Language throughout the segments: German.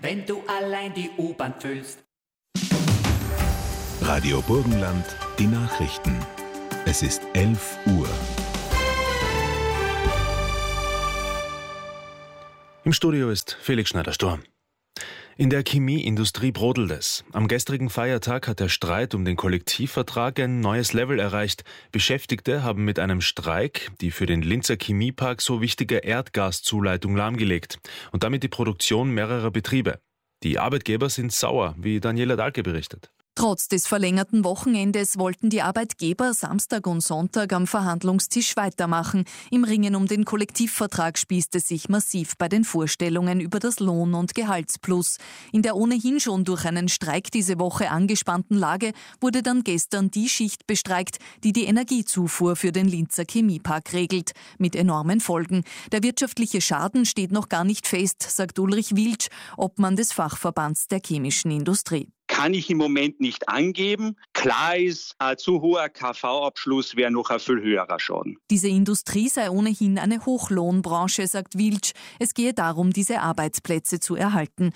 wenn du allein die U-Bahn füllst. Radio Burgenland, die Nachrichten. Es ist 11 Uhr. Im Studio ist Felix Schneider-Sturm. In der Chemieindustrie brodelt es. Am gestrigen Feiertag hat der Streit um den Kollektivvertrag ein neues Level erreicht. Beschäftigte haben mit einem Streik die für den Linzer Chemiepark so wichtige Erdgaszuleitung lahmgelegt und damit die Produktion mehrerer Betriebe. Die Arbeitgeber sind sauer, wie Daniela Dahlke berichtet. Trotz des verlängerten Wochenendes wollten die Arbeitgeber Samstag und Sonntag am Verhandlungstisch weitermachen. Im Ringen um den Kollektivvertrag spießt es sich massiv bei den Vorstellungen über das Lohn- und Gehaltsplus. In der ohnehin schon durch einen Streik diese Woche angespannten Lage wurde dann gestern die Schicht bestreikt, die die Energiezufuhr für den Linzer Chemiepark regelt. Mit enormen Folgen. Der wirtschaftliche Schaden steht noch gar nicht fest, sagt Ulrich Wiltsch, Obmann des Fachverbands der chemischen Industrie. Kann ich im Moment nicht angeben. Klar ist, ein zu hoher KV-Abschluss wäre noch ein viel höherer Schaden. Diese Industrie sei ohnehin eine Hochlohnbranche, sagt Wiltsch. Es gehe darum, diese Arbeitsplätze zu erhalten.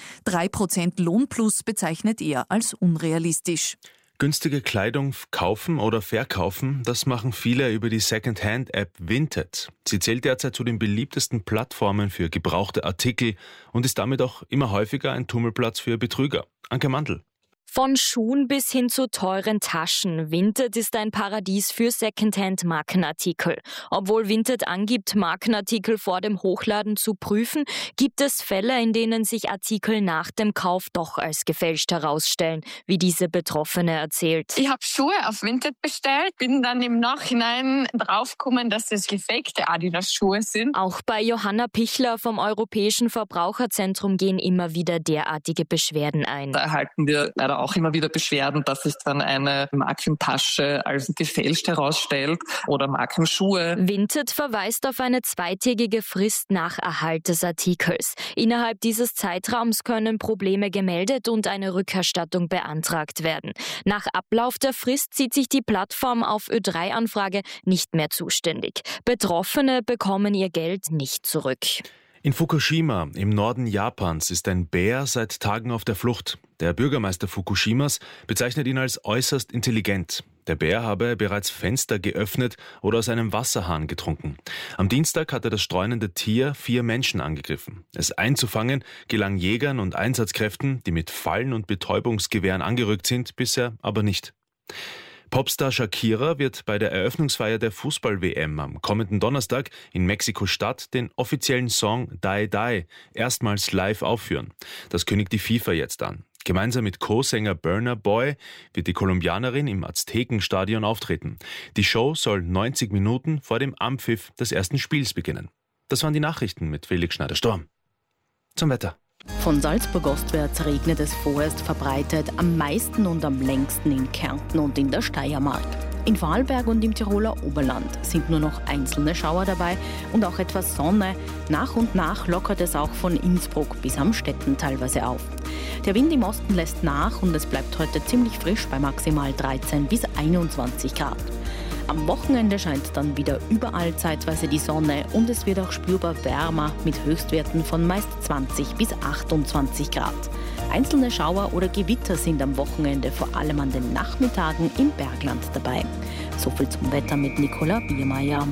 3% Lohnplus bezeichnet er als unrealistisch. Günstige Kleidung kaufen oder verkaufen, das machen viele über die Second-Hand-App Vinted. Sie zählt derzeit zu den beliebtesten Plattformen für gebrauchte Artikel und ist damit auch immer häufiger ein Tummelplatz für Betrüger. Anke Mandl. Von Schuhen bis hin zu teuren Taschen. Vinted ist ein Paradies für Secondhand-Markenartikel. Obwohl Vinted angibt, Markenartikel vor dem Hochladen zu prüfen, gibt es Fälle, in denen sich Artikel nach dem Kauf doch als gefälscht herausstellen, wie diese Betroffene erzählt. Ich habe Schuhe auf Vinted bestellt, bin dann im Nachhinein draufgekommen, dass es gefakte Adidas-Schuhe sind. Auch bei Johanna Pichler vom Europäischen Verbraucherzentrum gehen immer wieder derartige Beschwerden ein. Da erhalten wir leider auch immer wieder Beschwerden, dass sich dann eine Markentasche als gefälscht herausstellt oder Markenschuhe. Vinted verweist auf eine 2-tägige Frist nach Erhalt des Artikels. Innerhalb dieses Zeitraums können Probleme gemeldet und eine Rückerstattung beantragt werden. Nach Ablauf der Frist sieht sich die Plattform auf Ö3-Anfrage nicht mehr zuständig. Betroffene bekommen ihr Geld nicht zurück. In Fukushima im Norden Japans ist ein Bär seit Tagen auf der Flucht. Der Bürgermeister Fukushimas bezeichnet ihn als äußerst intelligent. Der Bär habe bereits Fenster geöffnet oder aus einem Wasserhahn getrunken. Am Dienstag hatte das streunende Tier 4 Menschen angegriffen. Es einzufangen gelang Jägern und Einsatzkräften, die mit Fallen und Betäubungsgewehren angerückt sind, bisher aber nicht. Popstar Shakira wird bei der Eröffnungsfeier der Fußball-WM am kommenden Donnerstag in Mexiko-Stadt den offiziellen Song Die Die erstmals live aufführen. Das kündigt die FIFA jetzt an. Gemeinsam mit Co-Sänger Burna Boy wird die Kolumbianerin im Aztekenstadion auftreten. Die Show soll 90 Minuten vor dem Anpfiff des ersten Spiels beginnen. Das waren die Nachrichten mit Felix Schneider-Sturm. Zum Wetter. Von Salzburg ostwärts regnet es vorerst verbreitet, am meisten und am längsten in Kärnten und in der Steiermark. In Vorarlberg und im Tiroler Oberland sind nur noch einzelne Schauer dabei und auch etwas Sonne. Nach und nach lockert es auch von Innsbruck bis Amstetten teilweise auf. Der Wind im Osten lässt nach und es bleibt heute ziemlich frisch bei maximal 13 bis 21 Grad. Am Wochenende scheint dann wieder überall zeitweise die Sonne und es wird auch spürbar wärmer mit Höchstwerten von meist 20 bis 28 Grad. Einzelne Schauer oder Gewitter sind am Wochenende vor allem an den Nachmittagen im Bergland dabei. Soviel zum Wetter mit Nicola Biermeier.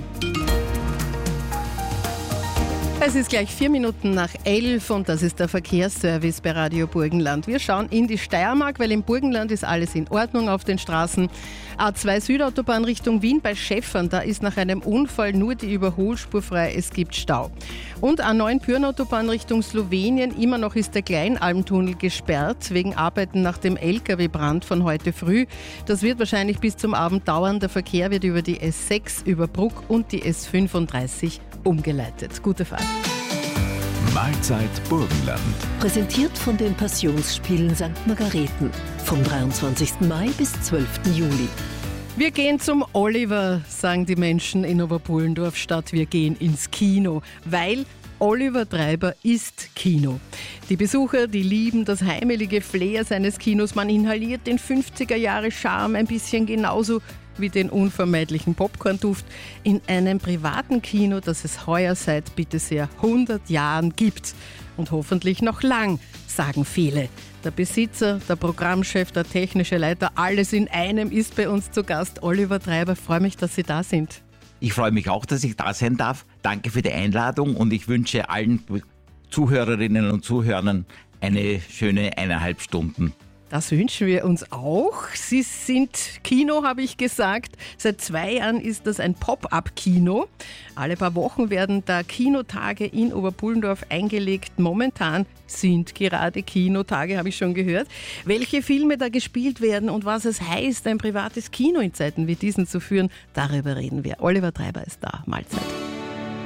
Es ist gleich 4 Minuten nach 11 und das ist der Verkehrsservice bei Radio Burgenland. Wir schauen in die Steiermark, weil im Burgenland ist alles in Ordnung auf den Straßen. A2 Südautobahn Richtung Wien bei Schäffern, da ist nach einem Unfall nur die Überholspur frei, es gibt Stau. Und A9 Pürnautobahn Richtung Slowenien, immer noch ist der Kleinalmtunnel gesperrt, wegen Arbeiten nach dem LKW-Brand von heute früh. Das wird wahrscheinlich bis zum Abend dauern. Der Verkehr wird über die S6 über Bruck und die S35 umgeleitet. Gute Fahrt. Mahlzeit Burgenland. Präsentiert von den Passionsspielen St. Margareten. Vom 23. Mai bis 12. Juli. Wir gehen zum Oliver, sagen die Menschen in Oberpullendorf, statt wir gehen ins Kino, weil Oliver Treiber ist Kino. Die Besucher, die lieben das heimelige Flair seines Kinos. Man inhaliert den 50er-Jahre-Charme ein bisschen genauso wie den unvermeidlichen Popcornduft in einem privaten Kino, das es heuer seit bitte sehr 100 Jahren gibt. und hoffentlich noch lang, sagen viele. Der Besitzer, der Programmchef, der technische Leiter, alles in einem ist bei uns zu Gast. Oliver Treiber, freue mich, dass Sie da sind. Ich freue mich auch, dass ich da sein darf. Danke für die Einladung und ich wünsche allen Zuhörerinnen und Zuhörern eine schöne 1,5 Stunden. Das wünschen wir uns auch. Sie sind Kino, habe ich gesagt. Seit 2 Jahren ist das ein Pop-up-Kino. Alle paar Wochen werden da Kinotage in Oberpullendorf eingelegt. Momentan sind gerade Kinotage, habe ich schon gehört. Welche Filme da gespielt werden und was es heißt, ein privates Kino in Zeiten wie diesen zu führen, darüber reden wir. Oliver Treiber ist da. Mahlzeit.